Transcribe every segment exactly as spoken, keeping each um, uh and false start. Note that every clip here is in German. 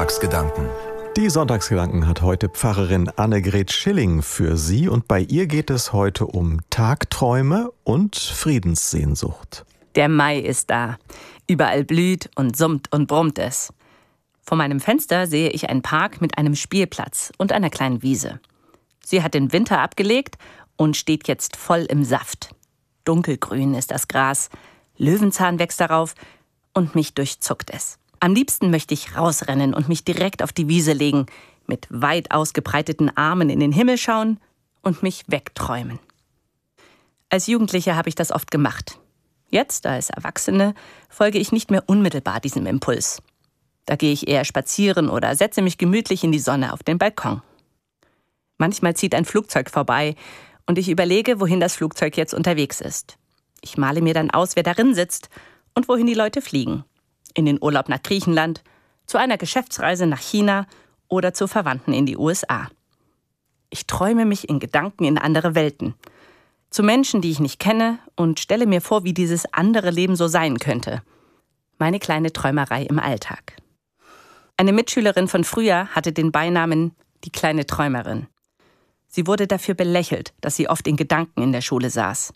Sonntagsgedanken. Die Sonntagsgedanken hat heute Pfarrerin Annegret Schilling für Sie und bei ihr geht es heute um Tagträume und Friedenssehnsucht. Der Mai ist da. Überall blüht und summt und brummt es. Vor meinem Fenster sehe ich einen Park mit einem Spielplatz und einer kleinen Wiese. Sie hat den Winter abgelegt und steht jetzt voll im Saft. Dunkelgrün ist das Gras, Löwenzahn wächst darauf und mich durchzuckt es. Am liebsten möchte ich rausrennen und mich direkt auf die Wiese legen, mit weit ausgebreiteten Armen in den Himmel schauen und mich wegträumen. Als Jugendliche habe ich das oft gemacht. Jetzt, als Erwachsene, folge ich nicht mehr unmittelbar diesem Impuls. Da gehe ich eher spazieren oder setze mich gemütlich in die Sonne auf den Balkon. Manchmal zieht ein Flugzeug vorbei und ich überlege, wohin das Flugzeug jetzt unterwegs ist. Ich male mir dann aus, wer darin sitzt und wohin die Leute fliegen. In den Urlaub nach Griechenland, zu einer Geschäftsreise nach China oder zu Verwandten in die U S A. Ich träume mich in Gedanken in andere Welten, zu Menschen, die ich nicht kenne und stelle mir vor, wie dieses andere Leben so sein könnte. Meine kleine Träumerei im Alltag. Eine Mitschülerin von früher hatte den Beinamen die kleine Träumerin. Sie wurde dafür belächelt, dass sie oft in Gedanken in der Schule saß.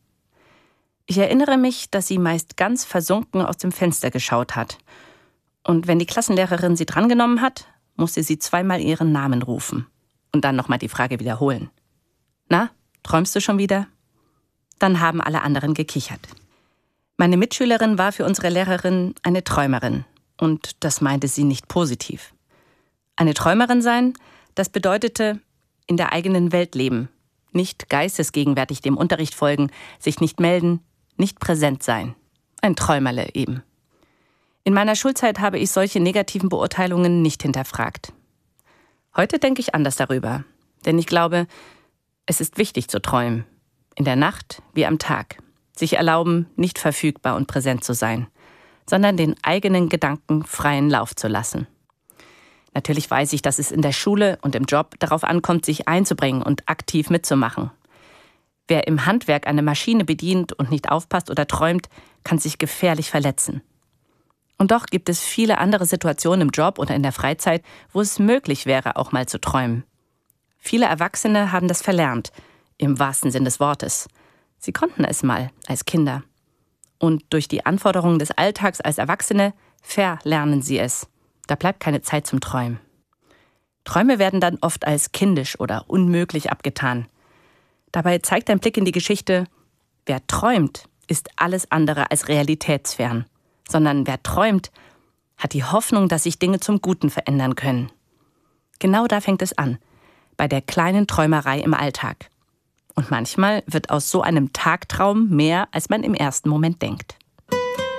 Ich erinnere mich, dass sie meist ganz versunken aus dem Fenster geschaut hat. Und wenn die Klassenlehrerin sie drangenommen hat, musste sie zweimal ihren Namen rufen und dann nochmal die Frage wiederholen. Na, träumst du schon wieder? Dann haben alle anderen gekichert. Meine Mitschülerin war für unsere Lehrerin eine Träumerin. Und das meinte sie nicht positiv. Eine Träumerin sein, das bedeutete in der eigenen Welt leben. Nicht geistesgegenwärtig dem Unterricht folgen, sich nicht melden, nicht präsent sein. Ein Träumerle eben. In meiner Schulzeit habe ich solche negativen Beurteilungen nicht hinterfragt. Heute denke ich anders darüber. Denn ich glaube, es ist wichtig zu träumen. In der Nacht wie am Tag. Sich erlauben, nicht verfügbar und präsent zu sein, sondern den eigenen Gedanken freien Lauf zu lassen. Natürlich weiß ich, dass es in der Schule und im Job darauf ankommt, sich einzubringen und aktiv mitzumachen. Wer im Handwerk eine Maschine bedient und nicht aufpasst oder träumt, kann sich gefährlich verletzen. Und doch gibt es viele andere Situationen im Job oder in der Freizeit, wo es möglich wäre, auch mal zu träumen. Viele Erwachsene haben das verlernt, im wahrsten Sinn des Wortes. Sie konnten es mal als Kinder. Und durch die Anforderungen des Alltags als Erwachsene verlernen sie es. Da bleibt keine Zeit zum Träumen. Träume werden dann oft als kindisch oder unmöglich abgetan. Dabei zeigt ein Blick in die Geschichte, wer träumt, ist alles andere als realitätsfern. Sondern wer träumt, hat die Hoffnung, dass sich Dinge zum Guten verändern können. Genau da fängt es an, bei der kleinen Träumerei im Alltag. Und manchmal wird aus so einem Tagtraum mehr, als man im ersten Moment denkt.